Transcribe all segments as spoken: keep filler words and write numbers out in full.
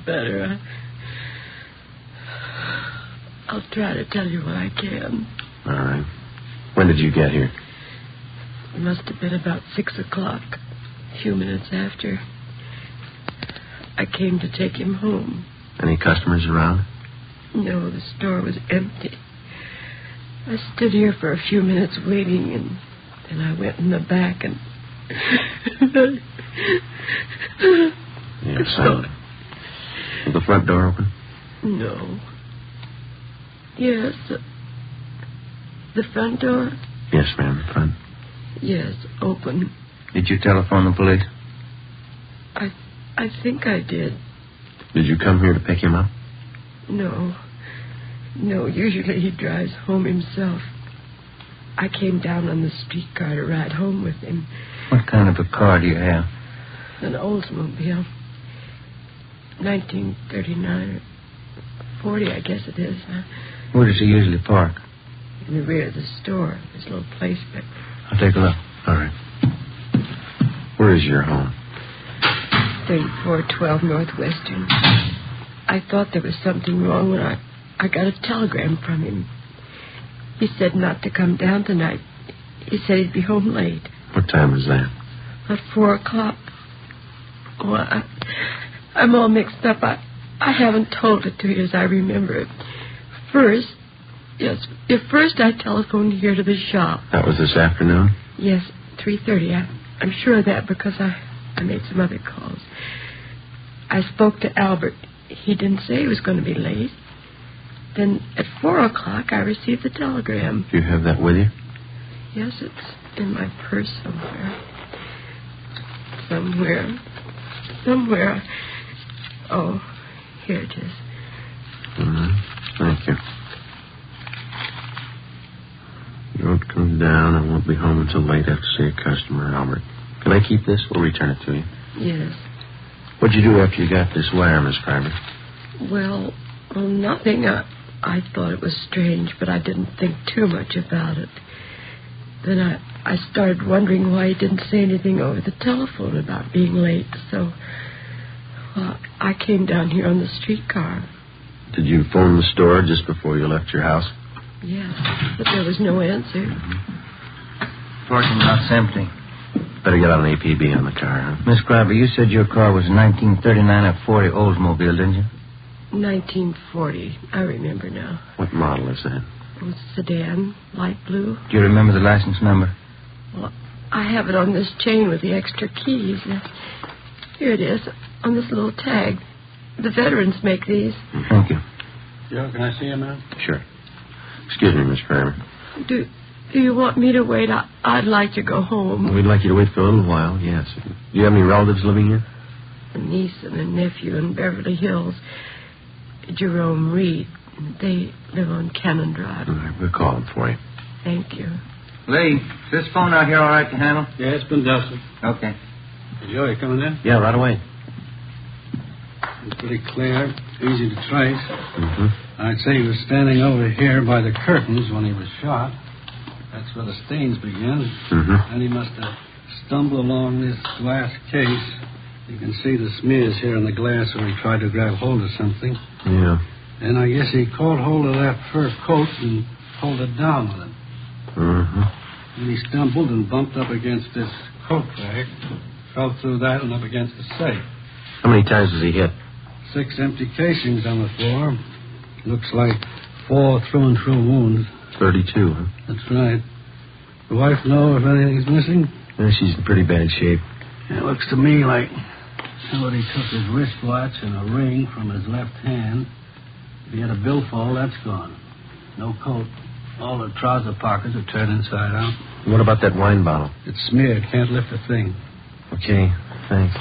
better. I, I'll try to tell you what I can. All right. When did you get here? It must have been about six o'clock, a few minutes after. I came to take him home. Any customers around? No, the store was empty. I stood here for a few minutes waiting, and then I went in the back and... Yes, I... Was the front door open? No. Yes. The, the front door? Yes, ma'am, the front. Yes, open. Did you telephone the police? I I think I did. Did you come here to pick him up? No. No, usually he drives home himself. I came down on the streetcar to ride home with him. What kind of a car do you have? An Oldsmobile. nineteen thirty-nine or forty, I guess it is. Huh? Where does he usually park? In the rear of the store. There's a little place back. I'll take a look. All right. Where is your home? thirty-four twelve Northwestern. I thought there was something wrong when I, I got a telegram from him. He said not to come down tonight. He said he'd be home late. What time was that? At four o'clock. Oh, I, I'm all mixed up. I, I haven't told it to you as I remember it. First, yes, at first I telephoned here to the shop. That was this afternoon? Yes, three thirty. I, I'm sure of that because I, I made some other calls. I spoke to Albert. He didn't say he was going to be late. Then at four o'clock, I received the telegram. Do you have that with you? Yes, it's in my purse somewhere. Somewhere. Somewhere. Oh, here it is. Mm-hmm. Thank you. Don't come down. I won't be home until late after see a customer, Albert. Can I keep this? We'll return it to you. Yes. What'd you do after you got this wire, Miss Schreiber? Well, well, nothing. I, I thought it was strange, but I didn't think too much about it. Then I, I started wondering why he didn't say anything over the telephone about being late. So, well, I came down here on the streetcar. Did you phone the store just before you left your house? Yes, but there was no answer. Mm-hmm. Parking lot's empty. Better get out an A P B on the car, huh? Miss Schreiber, you said your car was a nineteen thirty-nine or forty Oldsmobile, didn't you? nineteen forty. I remember now. What model is that? It was sedan, light blue. Do you remember the license number? Well, I have it on this chain with the extra keys. Here it is, on this little tag. The veterans make these. Thank you. Joe, can I see you, ma'am? Sure. Excuse me, Miss Schreiber. Do, do you want me to wait? I, I'd like to go home. We'd like you to wait for a little while, yes. Do you have any relatives living here? A niece and a nephew in Beverly Hills. Jerome Reed. They live on Cannon Drive. All right, we'll call them for you. Thank you. Lee, is this phone out here all right to handle? Yeah, it's been dusted. Okay. Hey, Joe, you coming in? Yeah, right away. It's pretty clear, easy to trace. Mm-hmm. I'd say he was standing over here by the curtains when he was shot. That's where the stains begin. Mm-hmm. And he must have stumbled along this glass case. You can see the smears here in the glass where he tried to grab hold of something. Yeah. And I guess he caught hold of that fur coat and pulled it down with him. Mm-hmm. And he stumbled and bumped up against this coat rack, fell through that and up against the safe. How many times was he hit? Six empty casings on the floor. Looks like four through-and-through wounds. Thirty-two, huh? That's right. The wife know if anything's missing? Yeah, she's in pretty bad shape. It looks to me like somebody took his wristwatch and a ring from his left hand. If he had a billfold, that's gone. No coat. All the trouser pockets are turned inside out. What about that wine bottle? It's smeared. Can't lift a thing. Okay, thanks.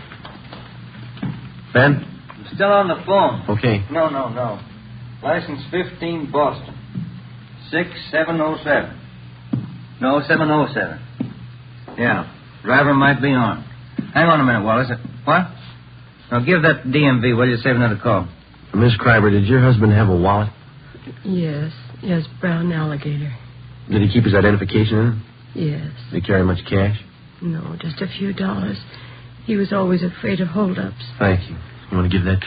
Ben? I'm still on the phone. Okay. No, no, no. License fifteen Boston. six seven oh seven. No, seven oh seven. Yeah. Driver might be on. Hang on a minute, Wallace. What? Now, give that D M V, will you? Save another call. Miss Schreiber, did your husband have a wallet? Yes. Yes, brown alligator. Did he keep his identification in it? Yes. Did he carry much cash? No, just a few dollars. He was always afraid of holdups. Thank you. You want to give that to